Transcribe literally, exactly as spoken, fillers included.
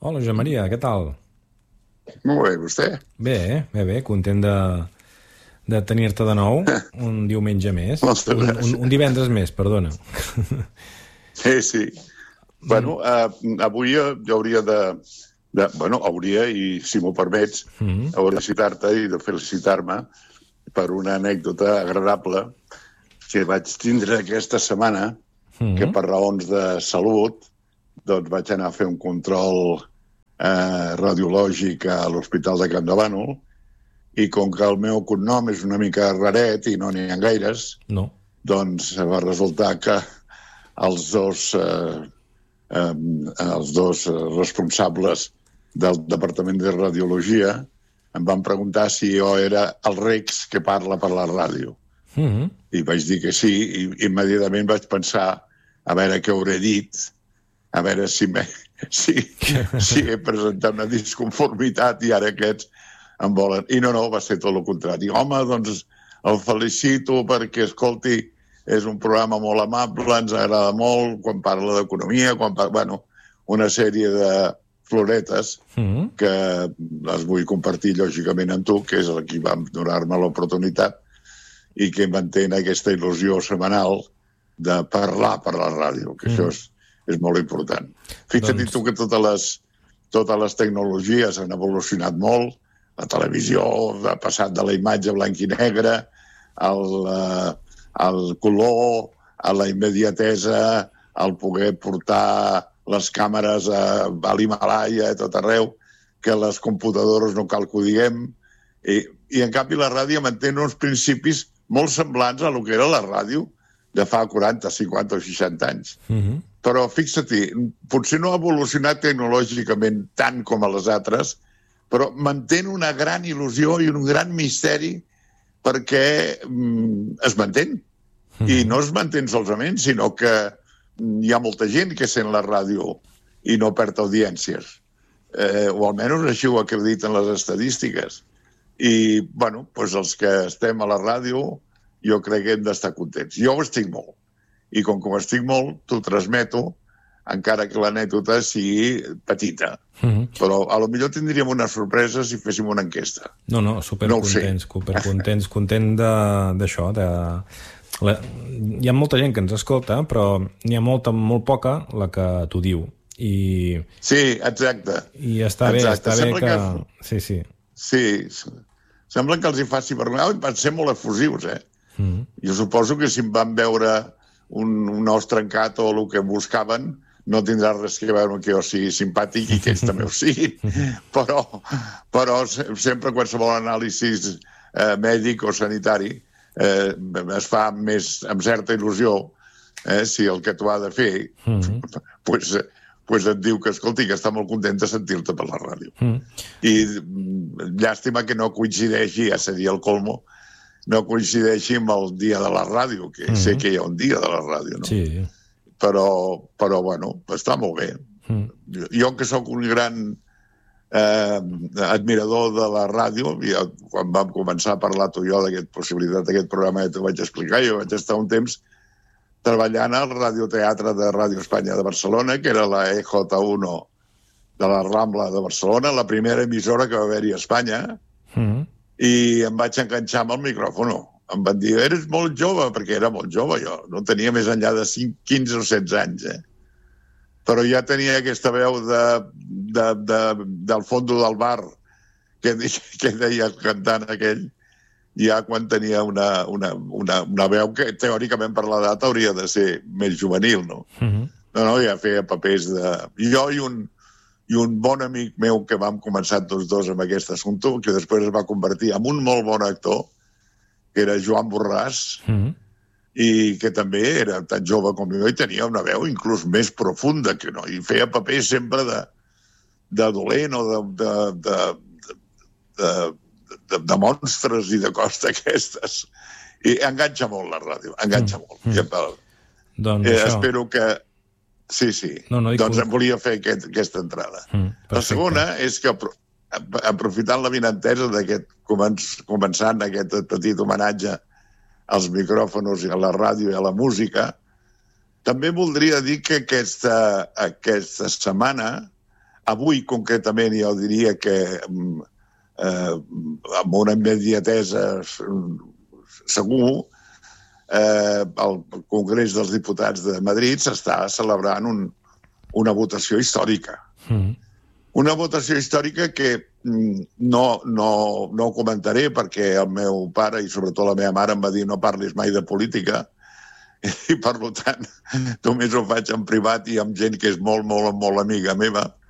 Hola, Josep Maria, què tal? Molt bé, vostè? Bé, eh? bé, bé, content de, de tenir-te de nou un diumenge més. Moltes Un, un, un gràcies. divendres més, perdona. Sí, sí. Bueno, eh, avui jo hauria de, de... Bueno, hauria, i si m'ho permets, Mm. hauria de felicitar-te i de felicitar-me per una anècdota agradable que vaig tindre aquesta setmana, que Mm. per raons de salut doncs vaig anar a fer un control eh, radiològic a l'Hospital de Camp de Bànol, i com que el meu cognom és una mica raret i no n'hi ha gaires, No. doncs va resultar que els dos, eh, eh, els dos eh, responsables del Departament de Radiologia em van preguntar si jo era el Rex que parla per la ràdio. Mm. I vaig dir que sí, i immediatament vaig pensar a veure què hauré dit, a veure si, me, si, si he presentat una disconformitat i ara aquests em volen... I no, no, va ser tot el contrari. Home, doncs el felicito perquè, escolti, és un programa molt amable, ens agrada molt, quan parla d'economia, quan parla... Bueno, una sèrie de floretes Mm. que les vull compartir, lògicament, amb tu, que és el qui va donar-me l'oportunitat i que mantén aquesta il·lusió setmanal de parlar per la ràdio, que mm. això és, és molt important. Fixa't Doncs- tu que totes les, totes les tecnologies han evolucionat molt, la televisió ha passat de la imatge blanc i negre al, eh, al color, a la immediatesa, al poder portar les càmeres a, a l'Himalaya, a tot arreu, que les computadores no cal que ho diguem, i, i en canvi la ràdio manté uns principis molt semblants a lo que era la ràdio de fa quaranta, cinquanta o seixanta anys. Mm. Però fixa-t'hi, potser no ha evolucionat tecnològicament tant com a les altres, però mantén una gran il·lusió i un gran misteri perquè mm, es mantén. Mm. I no es mantén solament, sinó que hi ha molta gent que sent la ràdio i no perd audiències. Eh, o almenys així ho acrediten les estadístiques. I, bueno, doncs els que estem a la ràdio, jo crec que hem d'estar contents. Jo ho estic molt. I com que ho estic molt, t'ho transmeto, encara que l'anècdota sigui petita. Mm. Però a lo millor tindríem una sorpresa si féssim una enquesta. No, no, No ho sé. supercontents, supercontents, content de- d'això, de... La... Hi ha molta gent que ens escolta, però n'hi ha molta, molt poca la que t'ho diu. I, Sí, exacte. i està bé, Exacte. està bé Sembla que... que- Sí, sí. Sí, sembla que els hi faci vergonya. Ah, van ser molt efusius, eh? Mm. Jo suposo que si em van veure un, un os trencat o el que buscaven, no tindrà res que veure que jo sigui simpàtic i que ells també ho siguin. Però, però se- sempre qualsevol anàlisi eh, mèdic o sanitari eh, es fa amb, més, amb certa il·lusió, eh, si el que t'ho ha de fer Mm. pues, eh, pues et diu que, escolti, que està molt content de sentir-te per la ràdio. Mm. I mm, llàstima que no coincideixi, ja seria el colmo, no coincideixi amb el dia de la ràdio, que Mhm. sé que hi ha un dia de la ràdio, no? Sí. Però, però bueno, està molt bé. Mm. Jo, jo que sóc un gran eh, admirador de la ràdio, ja, quan vam començar a parlar tu i jo d'aquesta possibilitat d'aquest programa, ja t'ho vaig explicar, jo vaig estar un temps treballant al radioteatre de Ràdio Espanya de Barcelona, que era la E J uno de la Rambla de Barcelona, la primera emissora que va haver-hi a Espanya, Mm. i em vaig enganxar amb el micròfon. Em van dir, eres molt jove, perquè era molt jove jo, no tenia més enllà de cinc, quinze o setze anys, eh? Però ja tenia aquesta veu de, de, de, del fondo del bar que, que deia el cantant aquell, ja quan tenia una, una, una, una veu que teòricament per l'edat hauria de ser més juvenil, no? Mm. No, no, ja feia papers de... Jo i un, i un bon amic meu que vam començar tots dos amb aquest assumpte, que després es va convertir en un molt bon actor, que era Joan Borràs, Mm. i que també era tan jove com jo i tenia una veu inclús més profunda que no, i feia papers sempre de, de dolent o de, de, de, de, de, de monstres i de coses d'aquestes. I enganxa molt la ràdio, enganxa Mm. molt. Mm. Doncs Eh, això. espero que... Sí, sí. No, no, i doncs com- em volia fer aquest, aquesta entrada. Mm. La Perfecte. segona és que, apro- ap- aprofitant la vinentesa d'aquest, començ- començant aquest petit homenatge als micròfons i a la ràdio i a la música, també voldria dir que aquesta, aquesta setmana avui, concretament, jo diria que eh, amb una immediatesa segur, eh, el Congrés dels Diputats de Madrid s'està celebrant un, una votació històrica. Mm. Una votació històrica que no, no, no comentaré perquè el meu pare i sobretot la meva mare em va dir no parlis mai de política i per tant només ho faig en privat i amb gent que és molt, molt, molt amiga meva.